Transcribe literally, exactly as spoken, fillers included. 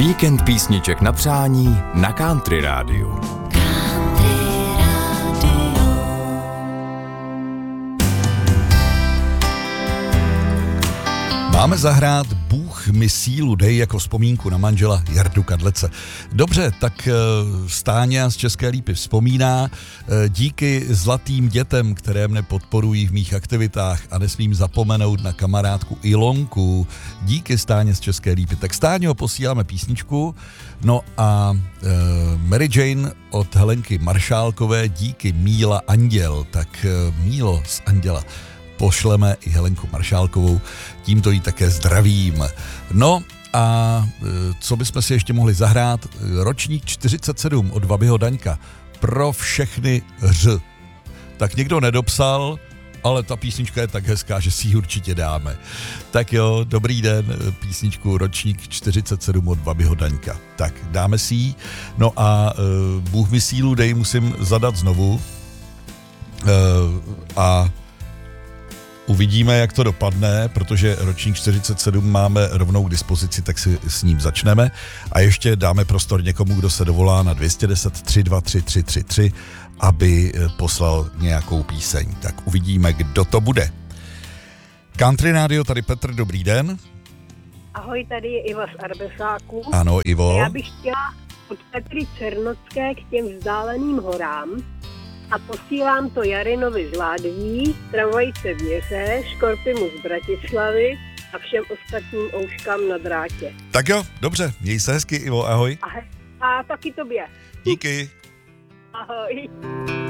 Víkend písniček na přání na Country Rádiu. Máme zahrát Bůh mi sílu dej jako vzpomínku na manžela Jardu Kadlece. Dobře, tak Stáňa z České Lípy vzpomíná. Díky zlatým dětem, které mne podporují v mých aktivitách a nesmím zapomenout na kamarádku Ilonku. Díky Stáně z České Lípy. Tak Stáňo, posíláme písničku. No a e, Mary Jane od Helenky Maršálkové díky Míla Anděl. Tak e, Mílo z Anděla pošleme i Helenku Maršálkovou, tímto jí také zdravím. No a co bychom si ještě mohli zahrát? Ročník čtyřicet sedm od Babiho Daňka. Pro všechny ř. Tak někdo nedopsal, ale ta písnička je tak hezká, že si ji určitě dáme. Tak jo, dobrý den, písničku Ročník čtyřicet sedm od Babiho Daňka. Tak dáme si ji. No a uh, Bůh mi sílu dej musím zadat znovu. Uh, a Uvidíme, jak to dopadne, protože ročník čtyřicet sedm máme rovnou k dispozici, tak si s ním začneme. A ještě dáme prostor někomu, kdo se dovolá na dva deset tři dva tři tři tři tři, aby poslal nějakou píseň. Tak uvidíme, kdo to bude. Country Radio, tady Petr, dobrý den. Ahoj, tady je Iva z Arbesáku. Ano, Ivo. Já bych chtěla od Petry Černocké k těm vzdáleným horám. A posílám to Jarinovi z Ládví, Tramvajice v Jiře, Škorpimu z Bratislavy a všem ostatním ouškám na drátě. Tak jo, dobře, měj se hezky, Ivo, ahoj. A, a taky tobě. Díky. Ahoj.